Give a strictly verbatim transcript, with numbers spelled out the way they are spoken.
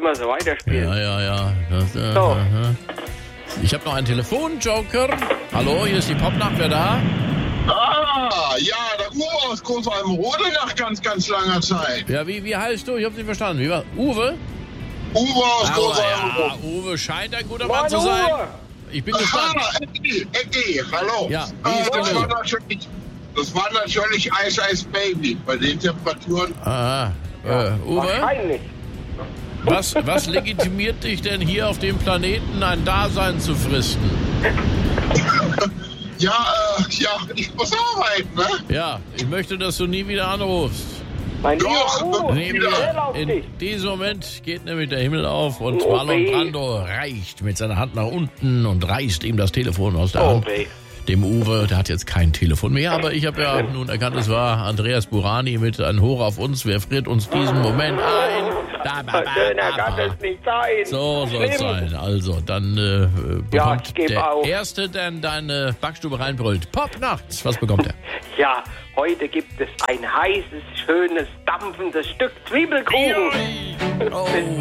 immer so weiterspielen. Ja, ja, ja. Das, äh, So. äh. Ich habe noch einen Telefonjoker. Hallo, hier ist die Popnacht, wer da? Ah, ja, der Uwe aus Großalbenrode nach ganz, ganz langer Zeit. Ja, wie, wie heißt du? Ich habe nicht verstanden. Wie war Uwe? Uwe aus Aber Großalbenrode. ja, Uwe scheint ein guter Mann Moin, zu sein. Uwe. Ich bin gespannt. Ah, Eddie, Eddie, hallo. Ja, wie äh, ist das, denn war du? natürlich, das war natürlich Ice Ice Baby bei den Temperaturen. Aha. Äh, Uwe, Wahrscheinlich. was, was legitimiert dich denn hier auf dem Planeten ein Dasein zu fristen? Ja, äh, ja, ich muss arbeiten, ne? Ja, ich möchte, dass du nie wieder anrufst. Mein Doch, lieber Uwe, Nee, schnell wieder. auf In dich. diesem Moment geht nämlich der Himmel auf und Oh, Marlon weh. Brando reicht mit seiner Hand nach unten und reißt ihm das Telefon aus der Oh, Hand. weh. Dem Uwe, der hat jetzt kein Telefon mehr, aber ich habe ja nun erkannt, es war Andreas Burani mit ein Hoch auf uns. Wer friert uns diesen Moment ein? Da, ba, ba, Schöner ba, kann ba. es nicht sein. So soll es Schlimm. sein. Also, dann äh, Ja, bekommt ich geb der auf. Erste, der in deine Backstube reinbrüllt. Pop nachts. Was bekommt er? Ja, heute gibt es ein heißes, schönes, dampfendes Stück Zwiebelkuchen. Oh,